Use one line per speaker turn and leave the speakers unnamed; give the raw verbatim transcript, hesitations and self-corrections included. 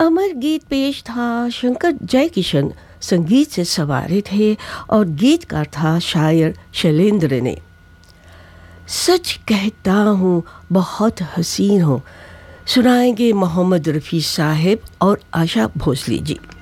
अमर गीत पेश था। शंकर जयकिशन संगीत से सवारे थे और गीतकार था शायर शैलेंद्र ने। सच कहता हूँ बहुत हसीन हो, सुनाएंगे मोहम्मद रफ़ी साहिब और आशा भोसले जी।